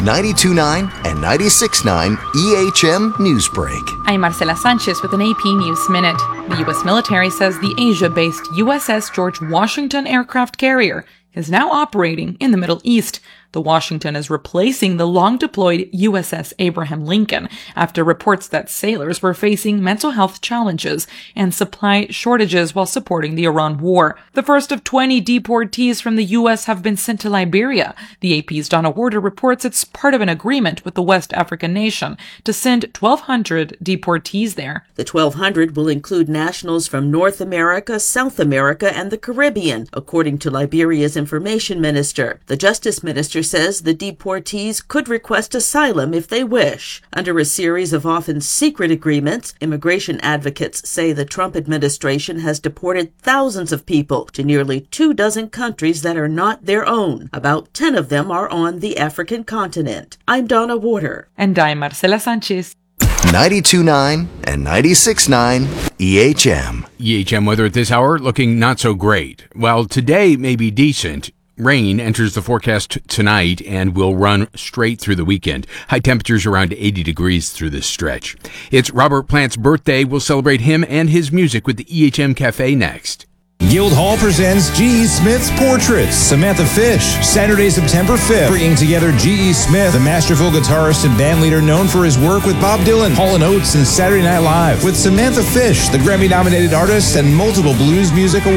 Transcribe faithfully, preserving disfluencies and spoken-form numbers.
ninety-two point nine and ninety-six point nine E H M Newsbreak. I'm Marcela Sanchez with an A P News Minute. The U S military says the Asia-based U S S George Washington aircraft carrier is now operating in the Middle East. The Washington is replacing the long-deployed U S S Abraham Lincoln after reports that sailors were facing mental health challenges and supply shortages while supporting the Iran war. The first of twenty deportees from the U S have been sent to Liberia. The A P's Donna Warder reports it's part of an agreement with the West African nation to send twelve hundred deportees there. The twelve hundred will include nationals from North America, South America, and the Caribbean, according to Liberia's information minister. The justice minister says the deportees could request asylum if they wish. Under a series of often secret agreements, immigration advocates say the Trump administration has deported thousands of people to nearly two dozen countries that are not their own. About ten of them are on the African continent. I'm Donna Warder. And I'm Marcela Sanchez. ninety-two point nine and ninety-six point nine E H M. E H M weather at this hour looking not so great. While today may be decent, rain enters the forecast tonight and will run straight through the weekend. High temperatures around eighty degrees through this stretch. It's Robert Plant's birthday. We'll celebrate him and his music with the E H M Cafe next. Guildhall presents G E. Smith's Portraits, Samantha Fish, Saturday, September fifth, bringing together G E. Smith, the masterful guitarist and bandleader known for his work with Bob Dylan, Hall and Oates, and Saturday Night Live, with Samantha Fish, the Grammy-nominated artist and multiple blues music awards.